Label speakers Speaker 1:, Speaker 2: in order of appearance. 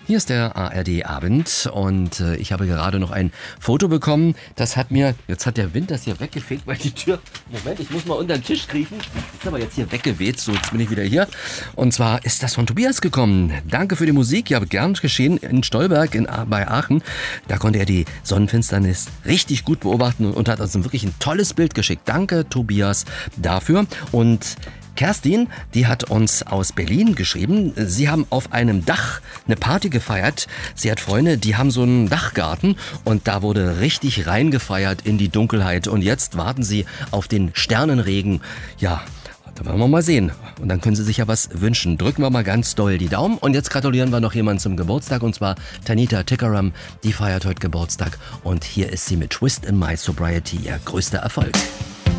Speaker 1: Hier ist der ARD-Abend und ich habe gerade noch ein Foto bekommen. Das hat mir, jetzt hat der Wind das hier weggefegt, weil die Tür, Moment, ich muss mal unter den Tisch kriechen. Ist aber jetzt hier weggeweht, so jetzt bin ich wieder hier. Und zwar ist das von Tobias gekommen. Danke für die Musik, ja, gern geschehen in Stolberg bei Aachen. Da konnte er die Sonnenfinsternis richtig gut beobachten und hat uns wirklich ein tolles Bild geschickt. Danke, Tobias, dafür. Und Kerstin, die hat uns aus Berlin geschrieben. Sie haben auf einem Dach eine Party gefeiert. Sie hat Freunde, die haben so einen Dachgarten und da wurde richtig reingefeiert in die Dunkelheit. Und jetzt warten sie auf den Sternenregen. Ja, da werden wir mal sehen. Und dann können Sie sich ja was wünschen. Drücken wir mal ganz doll die Daumen. Und jetzt gratulieren wir noch jemanden zum Geburtstag. Und zwar Tanita Tikaram. Die feiert heute Geburtstag. Und hier ist sie mit Twist in My Sobriety, ihr größter Erfolg.